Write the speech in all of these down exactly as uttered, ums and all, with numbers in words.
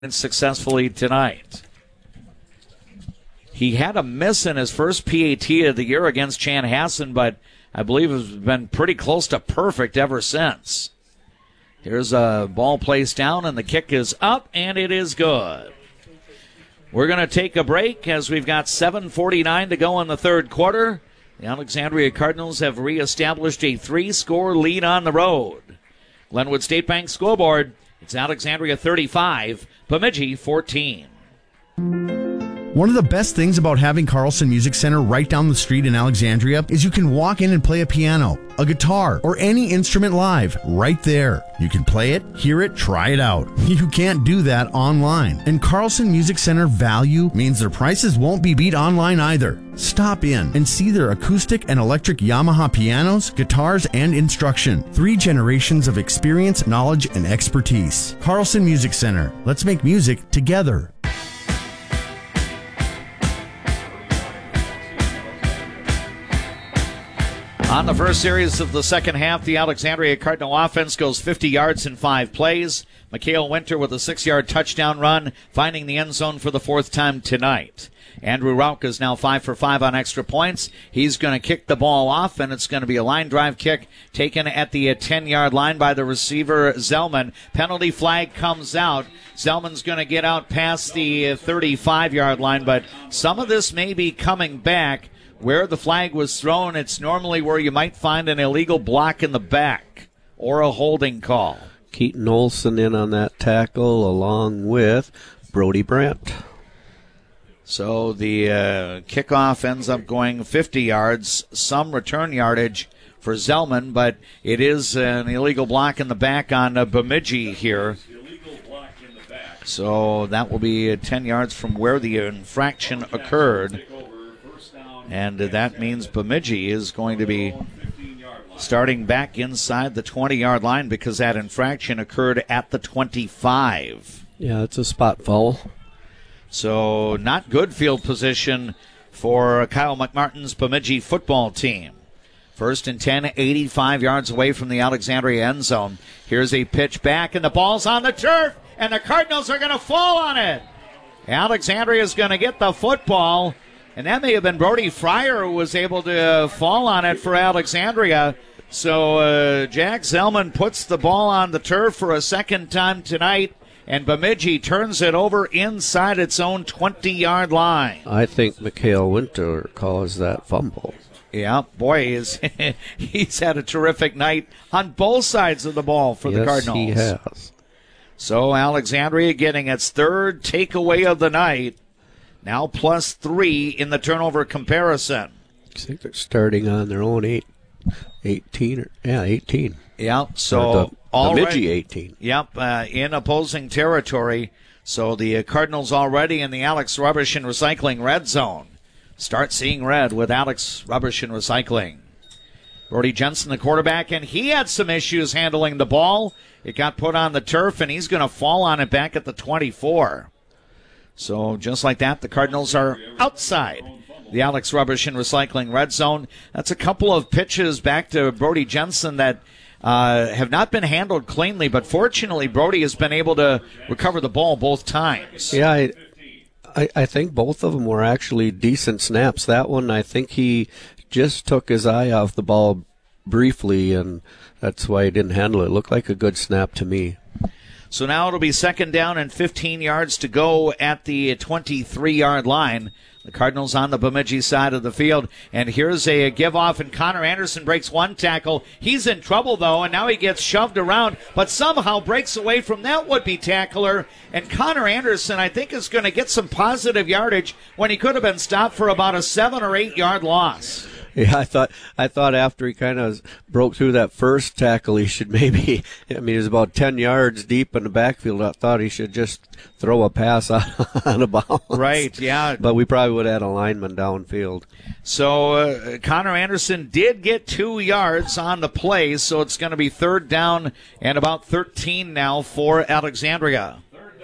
successfully tonight. He had a miss in his first P A T of the year against Chanhassen, but I believe has been pretty close to perfect ever since. Here's a ball placed down, and the kick is up, and it is good. We're going to take a break as we've got seven forty-nine to go in the third quarter. The Alexandria Cardinals have reestablished a three-score lead on the road. Glenwood State Bank scoreboard, it's Alexandria thirty-five, Bemidji fourteen. One of the best things about having Carlson Music Center right down the street in Alexandria is you can walk in and play a piano, a guitar, or any instrument live right there. You can play it, hear it, try it out. You can't do that online. And Carlson Music Center value means their prices won't be beat online either. Stop in and see their acoustic and electric Yamaha pianos, guitars, and instruction. Three generations of experience, knowledge, and expertise. Carlson Music Center. Let's make music together. On the first series of the second half, the Alexandria Cardinal offense goes fifty yards in five plays. Mikhail Winter with a six-yard touchdown run, finding the end zone for the fourth time tonight. Andrew Rauch is now five for five on extra points. He's going to kick the ball off, and it's going to be a line drive kick taken at the ten-yard line by the receiver, Zellman. Penalty flag comes out. Zellman's going to get out past the thirty-five-yard line, but some of this may be coming back. Where the flag was thrown, it's normally where you might find an illegal block in the back or a holding call. Keaton Olson in on that tackle along with Brody Brandt. So the uh, kickoff ends up going fifty yards, some return yardage for Zellman, but it is an illegal block in the back on uh, Bemidji here. So that will be uh, ten yards from where the infraction occurred. And that means Bemidji is going to be starting back inside the twenty-yard line because that infraction occurred at the twenty-five. Yeah, it's a spot foul. So not good field position for Kyle McMartin's Bemidji football team. First and ten, eighty-five yards away from the Alexandria end zone. Here's a pitch back, and the ball's on the turf, and the Cardinals are going to fall on it. Alexandria is going to get the football. And that may have been Brody Fryer who was able to uh, fall on it for Alexandria. So uh, Jack Zellman puts the ball on the turf for a second time tonight, and Bemidji turns it over inside its own twenty-yard line. I think Mikhail Winter caused that fumble. Yeah, boy, he's, he's had a terrific night on both sides of the ball for yes, the Cardinals. He has. So Alexandria getting its third takeaway of the night. Now plus three in the turnover comparison. I think they're starting on their own eight, eighteen. Or, yeah, eighteen. Yeah, so the, already, the eighteen. Yep, uh, in opposing territory. So the Cardinals already in the Alex Rubbish and Recycling red zone. Start seeing red with Alex Rubbish and Recycling. Brody Jensen, the quarterback, and he had some issues handling the ball. It got put on the turf, and he's going to fall on it back at the twenty-four. So just like that, the Cardinals are outside the Alex Rubbish and Recycling red zone. That's a couple of pitches back to Brody Jensen that uh, have not been handled cleanly, but fortunately Brody has been able to recover the ball both times. Yeah, I, I, I think both of them were actually decent snaps. That one, I think he just took his eye off the ball briefly, and that's why he didn't handle it. It looked like a good snap to me. So now it'll be second down and fifteen yards to go at the twenty-three-yard line. The Cardinals on the Bemidji side of the field. And here's a give-off, and Connor Anderson breaks one tackle. He's in trouble, though, and now he gets shoved around, but somehow breaks away from that would-be tackler. And Connor Anderson, I think, is going to get some positive yardage when he could have been stopped for about a seven- or eight-yard loss. Yeah, I thought I thought after he kind of broke through that first tackle, he should maybe, I mean, he was about ten yards deep in the backfield. I thought he should just throw a pass on, on a bounce. Right, yeah. But we probably would have had a lineman downfield. So uh, Connor Anderson did get two yards on the play, so it's going to be third down and about thirteen now for Alexandria.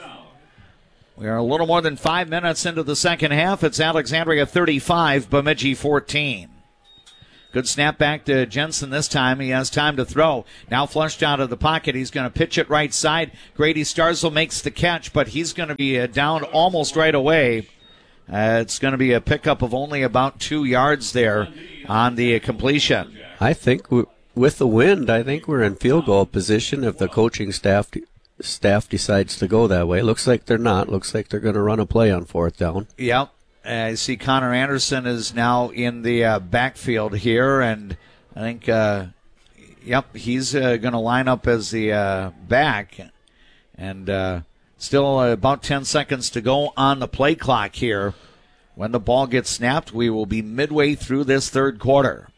We are a little more than five minutes into the second half. It's Alexandria thirty-five, Bemidji fourteen. Good snap back to Jensen this time. He has time to throw. Now flushed out of the pocket. He's going to pitch it right side. Grady Starzl makes the catch, but he's going to be uh, down almost right away. Uh, it's going to be a pickup of only about two yards there on the completion. I think w- with the wind, I think we're in field goal position if the coaching staff staff decides to go that way. Looks like they're not. Looks like they're going to run a play on fourth down. Yep. I see Connor Anderson is now in the uh, backfield here, and I think, uh, yep, he's uh, going to line up as the uh, back. And uh, still uh, about ten seconds to go on the play clock here. When the ball gets snapped, we will be midway through this third quarter.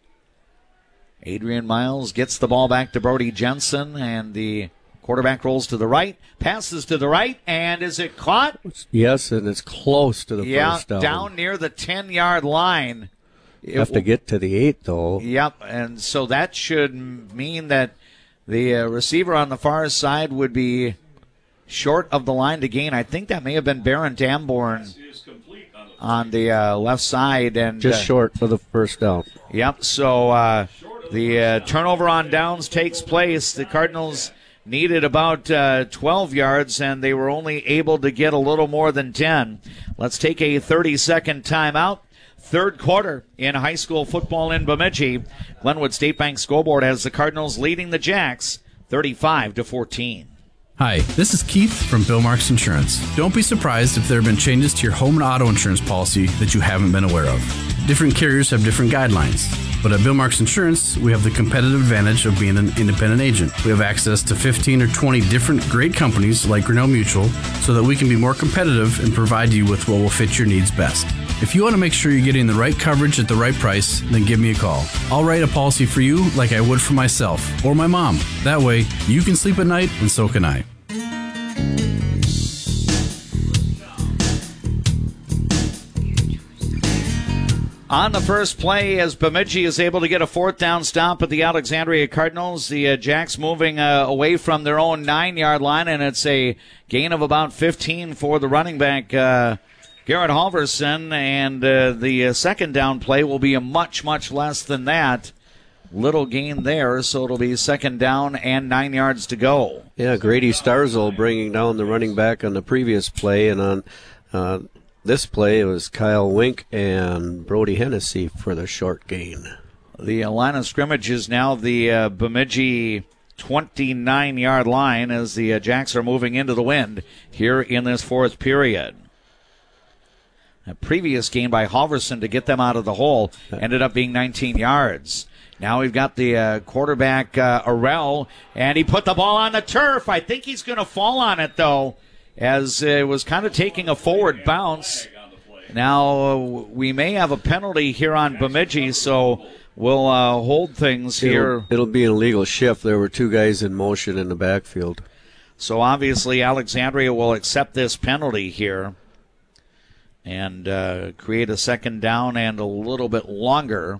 Adrian Miles gets the ball back to Brody Jensen, and the quarterback rolls to the right, passes to the right, and is it caught? Yes, and it's close to the yeah, first down. down near the ten-yard line. You have to get to the eight, though. Yep, and so that should mean that the uh, receiver on the far side would be short of the line to gain. I think that may have been Baron Damborn on the uh, left side. and Just uh, short for the first down. Yep, so uh, the uh, turnover on downs takes place. The Cardinals needed about uh, twelve yards, and they were only able to get a little more than ten. Let's take a thirty-second timeout. Third quarter in high school football in Bemidji. Glenwood State Bank scoreboard has the Cardinals leading the Jacks thirty-five to fourteen. Hi, this is Keith from Bill Marks Insurance. Don't be surprised if there have been changes to your home and auto insurance policy that you haven't been aware of. Different carriers have different guidelines, but at Bill Marks Insurance, we have the competitive advantage of being an independent agent. We have access to fifteen or twenty different great companies like Grinnell Mutual so that we can be more competitive and provide you with what will fit your needs best. If you want to make sure you're getting the right coverage at the right price, then give me a call. I'll write a policy for you like I would for myself or my mom. That way, you can sleep at night and so can I. On the first play, as Bemidji is able to get a fourth down stop at the Alexandria Cardinals, the uh, Jacks moving uh, away from their own nine-yard line, and it's a gain of about fifteen for the running back, uh, Garrett Halverson, and uh, the uh, second down play will be a much, much less than that. Little gain there, so it'll be second down and nine yards to go. Yeah, Grady Starzl bringing down the running back on the previous play, and on uh, this play it was Kyle Wink and Brody Hennessy for the short gain. The uh, line of scrimmage is now the uh, Bemidji twenty-nine-yard line as the uh, Jacks are moving into the wind here in this fourth period. A previous gain by Halverson to get them out of the hole ended up being nineteen yards. Now we've got the uh, quarterback, uh, Arell, and he put the ball on the turf. I think he's going to fall on it, though, as it was kind of taking a forward bounce. Now uh, we may have a penalty here on Bemidji, so we'll uh, hold things here. It'll, it'll be an illegal shift. There were two guys in motion in the backfield. So obviously Alexandria will accept this penalty here and uh, create a second down and a little bit longer.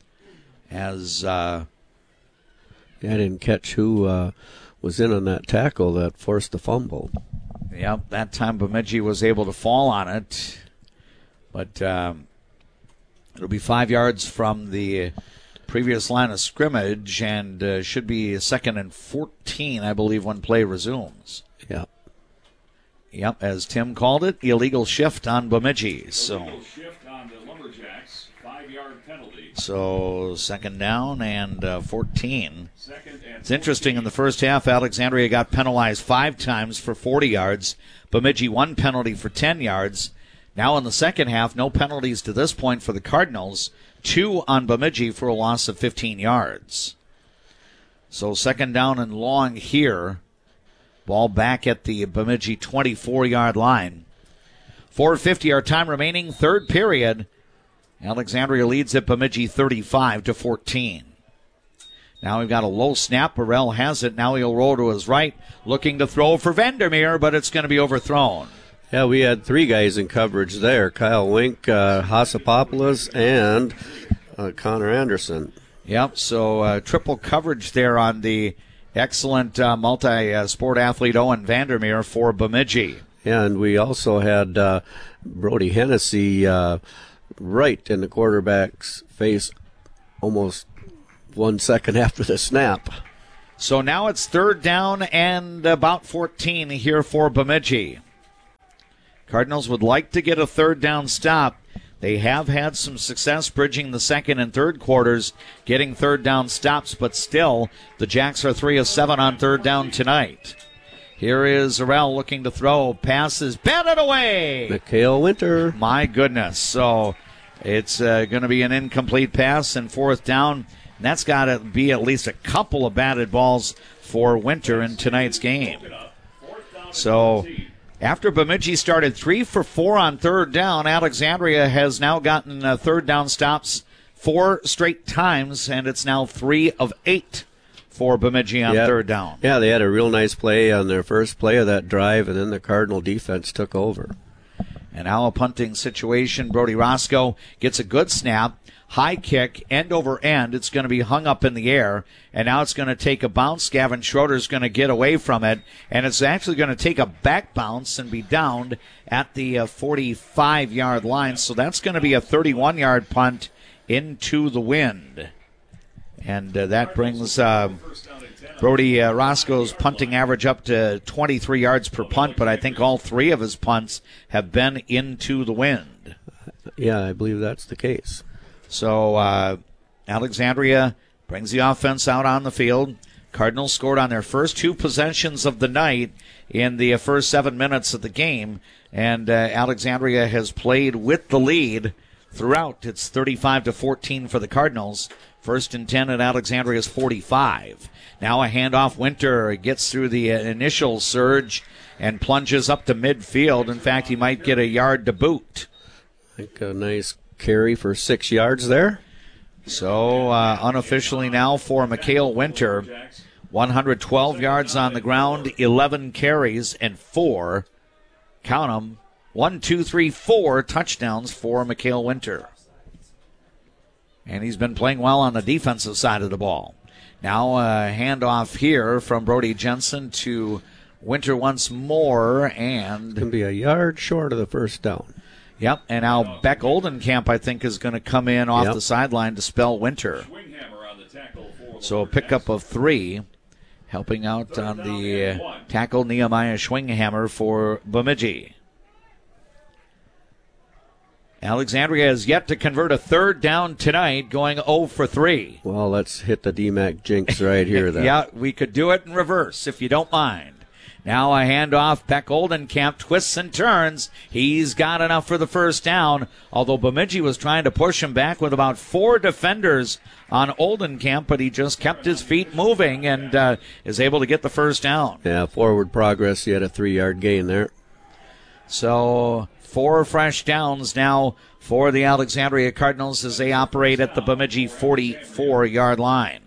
As uh, yeah, I didn't catch who uh, was in on that tackle that forced the fumble. Yep, that time Bemidji was able to fall on it. But um, it'll be five yards from the previous line of scrimmage and uh, should be second and fourteen, I believe, when play resumes. Yeah. Yep, as Tim called it, illegal shift on Bemidji. So. Illegal shift on the Lumberjacks, five-yard penalty. So second down and uh, fourteen. Second and It's interesting, in the first half, Alexandria got penalized five times for forty yards. Bemidji one penalty for ten yards. Now in the second half, no penalties to this point for the Cardinals. Two on Bemidji for a loss of fifteen yards. So second down and long here. Ball back at the Bemidji twenty-four-yard line. four fifty our time remaining, third period. Alexandria leads at Bemidji thirty-five to fourteen. Now we've got a low snap. Burrell has it. Now he'll roll to his right, looking to throw for Vandermeer, but it's going to be overthrown. Yeah, we had three guys in coverage there. Kyle Wink, uh, Hasapopoulos, and uh, Connor Anderson. Yep, so uh, triple coverage there on the excellent uh, multi-sport athlete Owen Vandermeer for Bemidji. Yeah, and we also had uh, Brody Hennessy uh, right in the quarterback's face almost one second after the snap. So now it's third down and about fourteen here for Bemidji. Cardinals would like to get a third down stop. They have had some success bridging the second and third quarters, getting third down stops, but still, the Jacks are three of seven on third down tonight. Here is Arell looking to throw. Passes batted away. Mikhail Winter. My goodness. So it's uh, going to be an incomplete pass and fourth down. And that's got to be at least a couple of batted balls for Winter in tonight's game. So after Bemidji started three for four on third down, Alexandria has now gotten uh, third down stops four straight times, and it's now three of eight for Bemidji on yeah. third down. Yeah, they had a real nice play on their first play of that drive, and then the Cardinal defense took over. And now a punting situation. Brody Roscoe gets a good snap. High kick, end over end. It's going to be hung up in the air, and now it's going to take a bounce. Gavin Schroeder's going to get away from it, and it's actually going to take a back bounce and be downed at the uh, forty-five-yard line. So that's going to be a thirty-one-yard punt into the wind. And uh, that brings uh, Brody uh, Roscoe's punting average up to twenty-three yards per punt, but I think all three of his punts have been into the wind. Yeah, I believe that's the case. So uh, Alexandria brings the offense out on the field. Cardinals scored on their first two possessions of the night in the first seven minutes of the game, and uh, Alexandria has played with the lead throughout. It's thirty-five to fourteen for the Cardinals. First and ten at Alexandria's forty-five. Now a handoff. Winter gets through the initial surge and plunges up to midfield. In fact, he might get a yard to boot. I think a nice carry for six yards there. So uh, unofficially now for Mikhail Winter, one hundred twelve yards on the ground, eleven carries, and four, count them, one, two, three, four touchdowns for Mikhail Winter. And he's been playing well on the defensive side of the ball. Now a handoff here from Brody Jensen to Winter once more, and can be a yard short of the first down. Yep, and now Beck Oldenkamp, I think, is going to come in off yep. the sideline to spell Winter. So a pickup of three, helping out on the uh, tackle, Nehemiah Schwinghammer for Bemidji. Alexandria has yet to convert a third down tonight, going oh for three. Well, let's hit the D MAC jinx right here, then. Yeah, we could do it in reverse, if you don't mind. Now a handoff. Beck Oldenkamp twists and turns. He's got enough for the first down, although Bemidji was trying to push him back with about four defenders on Oldenkamp, but he just kept his feet moving and uh, is able to get the first down. Yeah, forward progress. He had a three-yard gain there. So four fresh downs now for the Alexandria Cardinals as they operate at the Bemidji forty-four-yard line.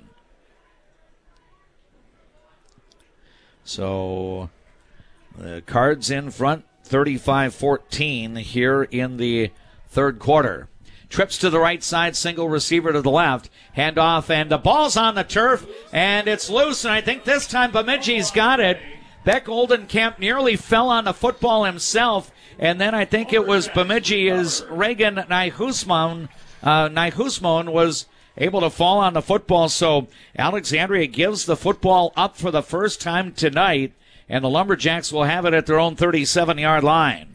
So the Cards in front, thirty-five fourteen here in the third quarter. Trips to the right side, single receiver to the left. Handoff, and the ball's on the turf, and it's loose, and I think this time Bemidji's got it. Beck Oldenkamp nearly fell on the football himself, and then I think it was Bemidji's Reagan Nyhusmon, uh, Nyhusmon was able to fall on the football, so Alexandria gives the football up for the first time tonight, and the Lumberjacks will have it at their own thirty-seven-yard line.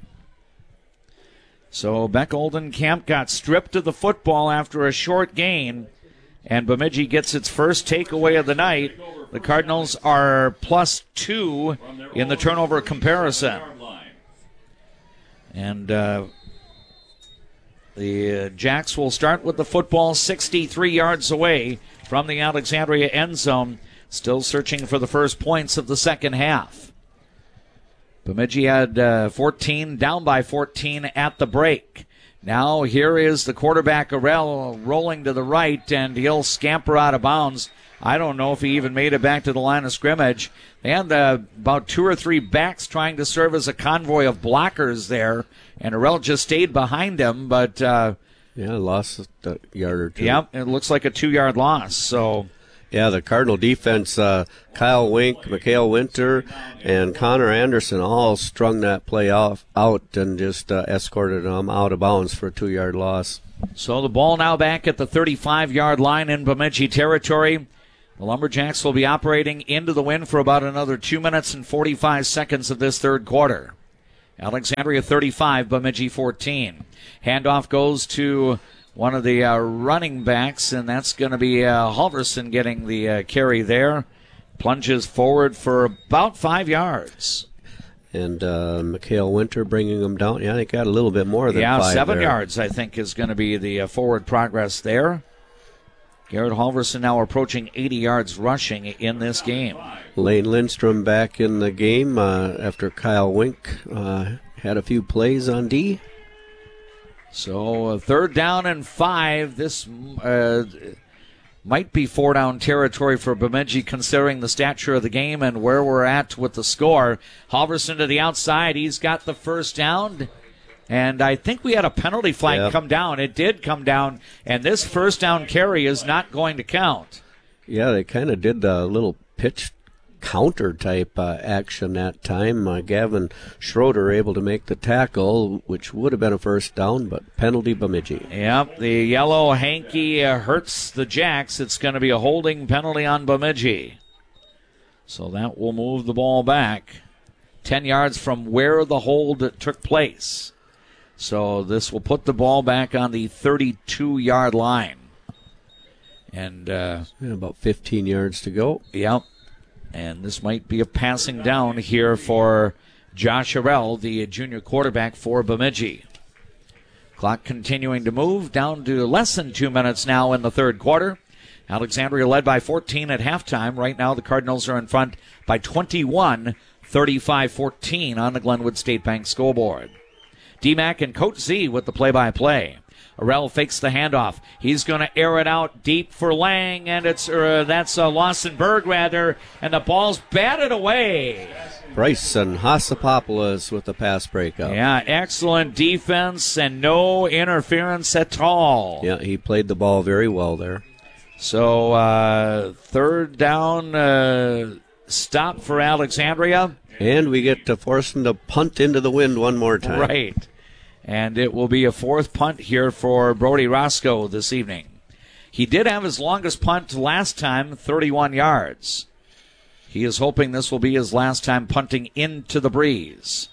So Beck Oldenkamp got stripped of the football after a short gain, and Bemidji gets its first takeaway of the night. The Cardinals are plus two in the turnover comparison. And uh, the uh, Jacks will start with the football sixty-three yards away from the Alexandria end zone, still searching for the first points of the second half. Bemidji had uh, fourteen, down by fourteen at the break. Now here is the quarterback, Arell, rolling to the right, and he'll scamper out of bounds. I don't know if he even made it back to the line of scrimmage. They had uh, about two or three backs trying to serve as a convoy of blockers there, and Arell just stayed behind him, but... Uh, yeah, lost a yard or two. Yeah, it looks like a two-yard loss, so... Yeah, the Cardinal defense, uh, Kyle Wink, Mikhail Winter, and Connor Anderson all strung that play off out and just uh, escorted them out of bounds for a two-yard loss. So the ball now back at the thirty-five-yard line in Bemidji territory. The Lumberjacks will be operating into the wind for about another two minutes and forty-five seconds of this third quarter. Alexandria thirty-five, Bemidji fourteen. Handoff goes to one of the uh, running backs, and that's going to be uh, Halverson getting the uh, carry there. Plunges forward for about five yards. And uh, Mikhail Winter bringing them down. Yeah, they got a little bit more than yeah, five seven there. yards, I think, is going to be the uh, forward progress there. Garrett Halverson now approaching eighty yards rushing in this game. Lane Lindstrom back in the game uh, after Kyle Wink uh, had a few plays on D. So uh, third down and five. This uh, might be four down territory for Bemidji considering the stature of the game and where we're at with the score. Halverson to the outside. He's got the first down. And I think we had a penalty flag yep. come down. It did come down. And this first down carry is not going to count. Yeah, they kind of did the little pitch counter type uh, action that time. Uh, Gavin Schroeder able to make the tackle, which would have been a first down, but penalty Bemidji. Yep, the yellow hanky uh, hurts the Jacks. It's going to be a holding penalty on Bemidji. So that will move the ball back ten yards from where the hold took place. So this will put the ball back on the thirty-two-yard line. And uh, about fifteen yards to go. Yep. And this might be a passing down here for Josh Harrell, the junior quarterback for Bemidji. Clock continuing to move down to less than two minutes now in the third quarter. Alexandria led by fourteen at halftime. Right now the Cardinals are in front by twenty-one, thirty-five fourteen on the Glenwood State Bank scoreboard. D-Mac and Coach Z with the play-by-play. Harrell fakes the handoff. He's going to air it out deep for Lang, and it's uh, that's uh, Lawson Berg, rather, and the ball's batted away. Bryson Hassapopoulos with the pass breakup. Yeah, excellent defense and no interference at all. Yeah, he played the ball very well there. So uh, third down uh, stop for Alexandria. And we get to force them to punt into the wind one more time. Right. And it will be a fourth punt here for Brody Roscoe this evening. He did have his longest punt last time, thirty-one yards. He is hoping this will be his last time punting into the breeze.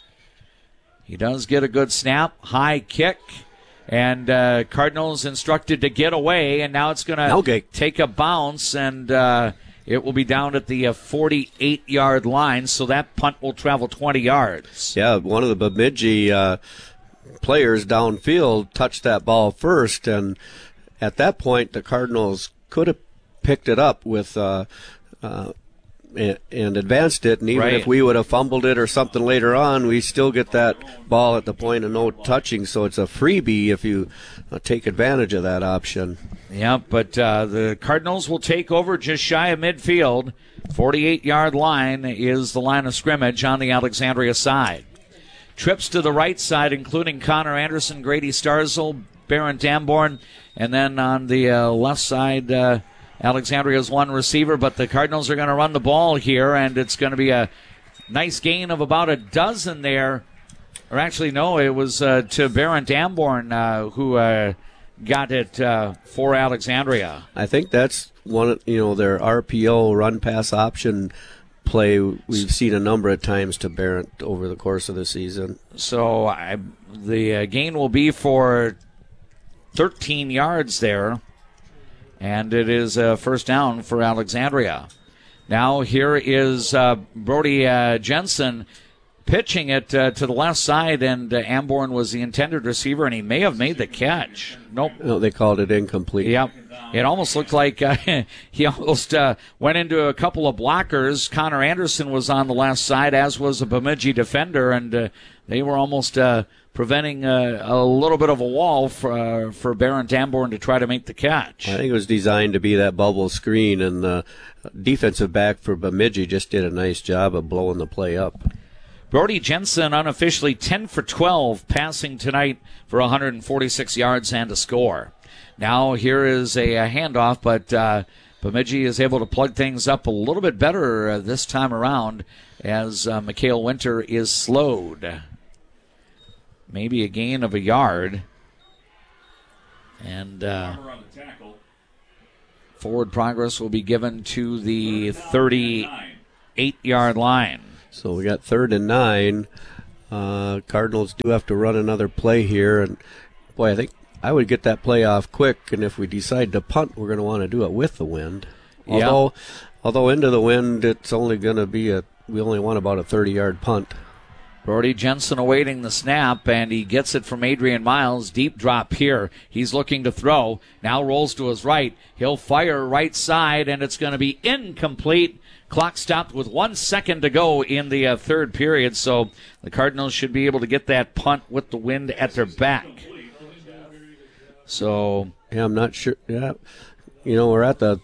He does get a good snap, high kick, and uh, Cardinals instructed to get away, and now it's going to okay. take a bounce, and uh, it will be down at the uh, forty-eight-yard line, so that punt will travel twenty yards. Yeah, one of the Bemidji uh, players downfield touched that ball first, and at that point the Cardinals could have picked it up with uh, uh, and, and advanced it, and even right. if we would have fumbled it or something later on, we still get that ball at the point of no touching, so it's a freebie if you uh, take advantage of that option. Yeah, but uh, the Cardinals will take over just shy of midfield. forty-eight-yard line is the line of scrimmage on the Alexandria side. Trips to the right side, including Connor Anderson, Grady Starzl, Barron Damborn, and then on the uh, left side, uh, Alexandria's one receiver, but the Cardinals are going to run the ball here, and it's going to be a nice gain of about a dozen there. Or actually, no, it was uh, to Barron Damborn uh, who uh, got it uh, for Alexandria. I think that's one of, you know, their R P O run pass option play we've seen a number of times to Barron over the course of the season. So I, the uh, gain will be for thirteen yards there, and it is a first down for Alexandria. Now here is uh, Brody uh, Jensen pitching it uh, to the left side, and uh, Amborn was the intended receiver, and he may have made the catch. Nope. No, they called it incomplete. Yep. It almost looked like uh, he almost uh, went into a couple of blockers. Connor Anderson was on the left side, as was a Bemidji defender, and uh, they were almost uh, preventing uh, a little bit of a wall for, uh, for Barron Damborn to try to make the catch. I think it was designed to be that bubble screen, and the defensive back for Bemidji just did a nice job of blowing the play up. Brody Jensen unofficially ten for twelve passing tonight for one hundred forty-six yards and a score. Now here is a, a handoff, but uh, Bemidji is able to plug things up a little bit better uh, this time around as uh, Mikhail Winter is slowed. Maybe a gain of a yard. And uh, forward progress will be given to the thirty-eight-yard line. So we got third and nine. Uh, Cardinals do have to run another play here. And, boy, I think I would get that play off quick. And if we decide to punt, we're going to want to do it with the wind. Yeah. Although, although into the wind, it's only going to be a, we only want about a thirty-yard punt. Brody Jensen awaiting the snap, and he gets it from Adrian Miles. Deep drop here. He's looking to throw. Now rolls to his right. He'll fire right side, and it's going to be incomplete. Clock stopped with one second to go in the uh, third period, so the Cardinals should be able to get that punt with the wind at their back. So, yeah, I'm not sure. Yeah, you know, we're at the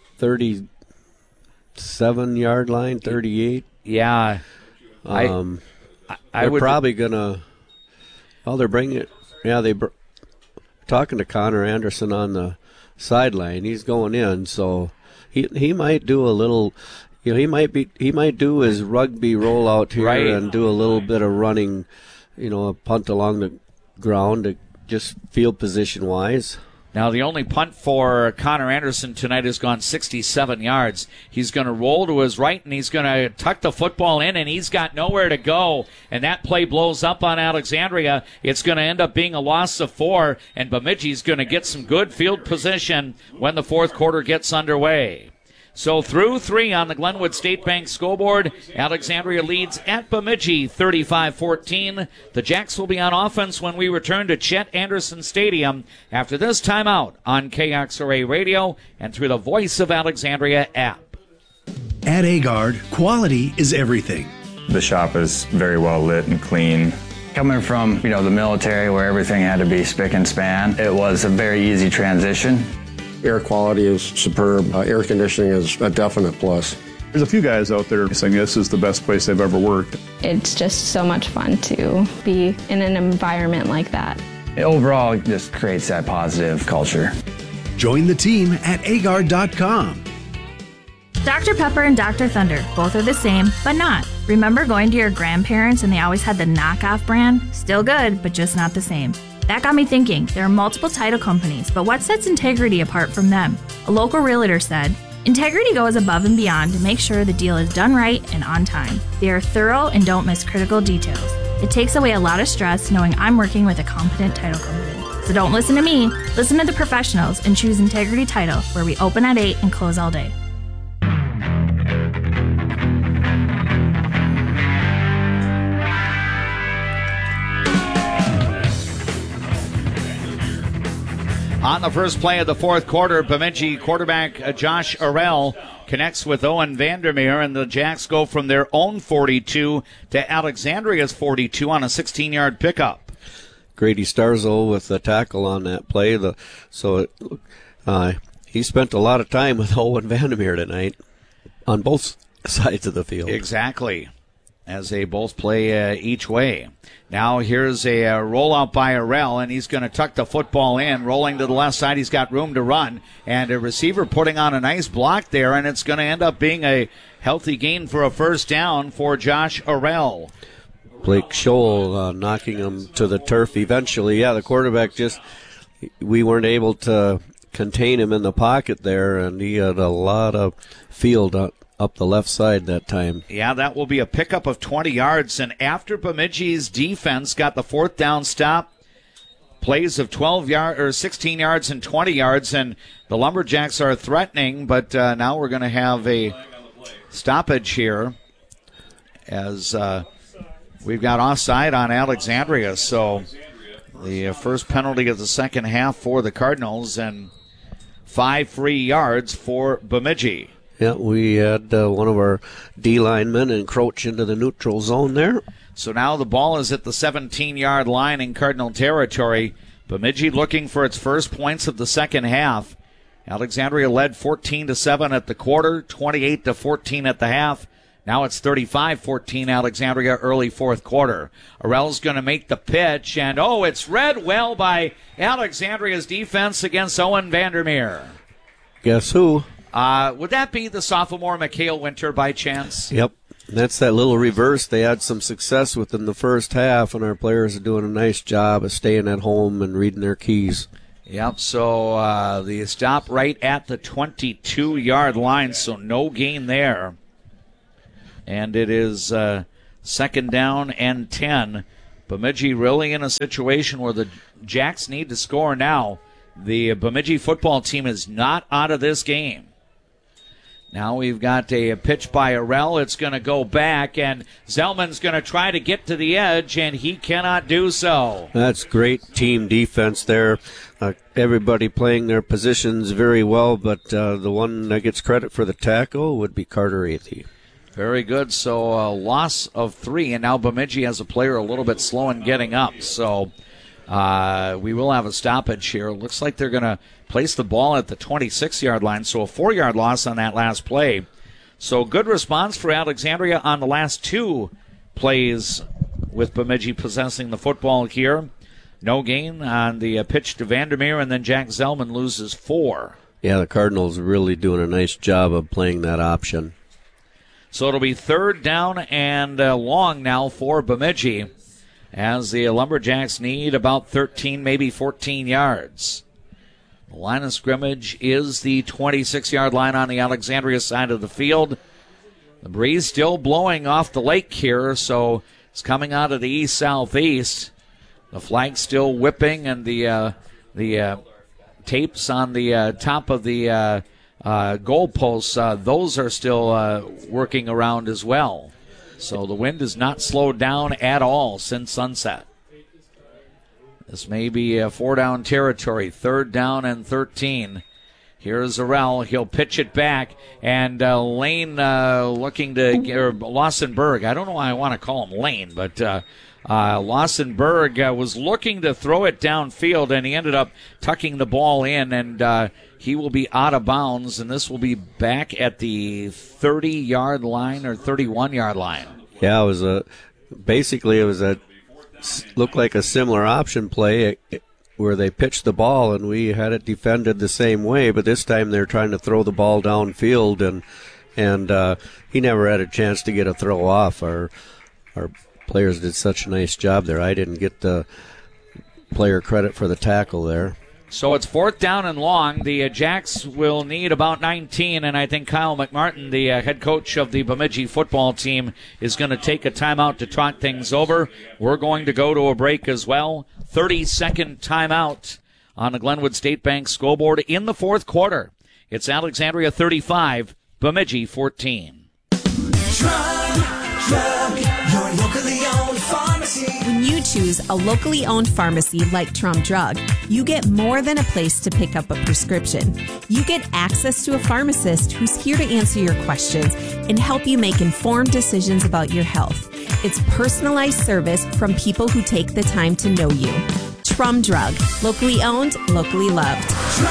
thirty-seven-yard line, thirty-eight. Yeah. Um, I, I they're would probably going to, well, they're bringing it. Yeah, they br- talking to Connor Anderson on the sideline. He's going in, so he he might do a little, you know, he might be he might do his rugby rollout here right. and do a little bit of running, you know, a punt along the ground to just field position wise. Now, the only punt for Connor Anderson tonight has gone sixty-seven yards. He's going to roll to his right, and he's going to tuck the football in, and he's got nowhere to go. And that play blows up on Alexandria. It's going to end up being a loss of four, and Bemidji's going to get some good field position when the fourth quarter gets underway. So through three on the Glenwood State Bank scoreboard, Alexandria leads at Bemidji thirty-five fourteen. The Jacks will be on offense when we return to Chet Anderson Stadium after this timeout on K X R A Radio and through the Voice of Alexandria app. At Agard, quality is everything. The shop is very well lit and clean. Coming from, you know, the military where everything had to be spick and span, it was a very easy transition. Air quality is superb. Uh, air conditioning is a definite plus. There's a few guys out there saying this is the best place they've ever worked. It's just so much fun to be in an environment like that. It overall just creates that positive culture. Join the team at agard dot com. Doctor Pepper and Doctor Thunder, both are the same, but not. Remember going to your grandparents and they always had the knockoff brand? Still good, but just not the same. That got me thinking, there are multiple title companies, but what sets Integrity apart from them? A local realtor said, Integrity goes above and beyond to make sure the deal is done right and on time. They are thorough and don't miss critical details. It takes away a lot of stress knowing I'm working with a competent title company. So don't listen to me, listen to the professionals and choose Integrity Title, where we open at eight and close all day. On the first play of the fourth quarter, Bemidji quarterback uh, Josh Arell connects with Owen Vandermeer, and the Jacks go from their own forty-two to Alexandria's forty-two on a sixteen-yard pickup. Grady Starzo with the tackle on that play. The, so it, uh, he spent a lot of time with Owen Vandermeer tonight on both sides of the field. Exactly, as they both play uh, each way. Now here's a uh, rollout by Arell, and he's going to tuck the football in. Rolling to the left side, he's got room to run. And a receiver putting on a nice block there, and it's going to end up being a healthy gain for a first down for Josh Arell. Blake Scholl uh, knocking him to the turf eventually. Yeah, the quarterback just, we weren't able to contain him in the pocket there, and he had a lot of field up. Up the left side that time. Yeah, that will be a pickup of twenty yards. And after Bemidji's defense got the fourth down stop, plays of twelve yard or sixteen yards and twenty yards, and the Lumberjacks are threatening, but uh, now we're going to have a stoppage here as uh, we've got offside on Alexandria. So the first penalty of the second half for the Cardinals, and five free yards for Bemidji. Yeah, we had uh, one of our D linemen encroach into the neutral zone there. So now the ball is at the seventeen-yard line in Cardinal territory. Bemidji looking for its first points of the second half. Alexandria led fourteen to seven at the quarter, twenty-eight to fourteen at the half. Now it's thirty-five fourteen Alexandria early fourth quarter. Arell's going to make the pitch, and oh, it's read well by Alexandria's defense against Owen Vandermeer. Guess who? Uh, would that be the sophomore Mikhail Winter by chance? Yep. That's that little reverse. They had some success within the first half, and our players are doing a nice job of staying at home and reading their keys. Yep, so uh, the stop right at the twenty-two-yard line, so no gain there. And it is uh, second down and ten. Bemidji really in a situation where the Jacks need to score now. The Bemidji football team is not out of this game. Now we've got a pitch by Arell. It's going to go back, and Zellman's going to try to get to the edge, and he cannot do so. That's great team defense there. Uh, everybody playing their positions very well, but uh, the one that gets credit for the tackle would be Carter Athey. Very good. So a loss of three, and now Bemidji has a player a little bit slow in getting up. So uh, we will have a stoppage here. Looks like they're going to place the ball at the twenty-six-yard line, so a four-yard loss on that last play. So good response for Alexandria on the last two plays with Bemidji possessing the football here. No gain on the uh, pitch to Vandermeer, and then Jack Zellman loses four. Yeah, the Cardinals are really doing a nice job of playing that option. So it'll be third down and uh, long now for Bemidji, as the Lumberjacks need about thirteen, maybe fourteen yards. The line of scrimmage is the twenty-six-yard line on the Alexandria side of the field. The breeze still blowing off the lake here, so it's coming out of the east-southeast. The flag's still whipping, and the uh, the uh, tapes on the uh, top of the uh, uh, goalposts, uh, those are still uh, working around as well. So the wind has not slowed down at all since sunset. This may be a four-down territory, third down and thirteen. Here's Arell. He'll pitch it back, and uh, Lane uh, looking to, or Lawsonberg. I don't know why I want to call him Lane, but uh, uh, Lawsonberg uh, was looking to throw it downfield, and he ended up tucking the ball in, and uh, he will be out of bounds, and this will be back at the thirty-yard line or thirty-one-yard line. Yeah, it was a basically it was a looked like a similar option play where they pitched the ball, and we had it defended the same way, but this time they're trying to throw the ball downfield, and and uh, he never had a chance to get a throw off. Our our players did such a nice job there. I didn't get the player credit for the tackle there. So it's fourth down and long. The uh, Jacks will need about nineteen, and I think Kyle McMartin, the uh, head coach of the Bemidji football team, is going to take a timeout to talk things over. We're going to go to a break as well. thirty-second timeout on the Glenwood State Bank scoreboard in the fourth quarter. It's Alexandria thirty-five, Bemidji fourteen. Drug, drug, your locally owned pharmacy. When you choose a locally owned pharmacy like Trum Drug, you get more than a place to pick up a prescription. You get access to a pharmacist who's here to answer your questions and help you make informed decisions about your health. It's personalized service from people who take the time to know you. Trum Drug, locally owned, locally loved.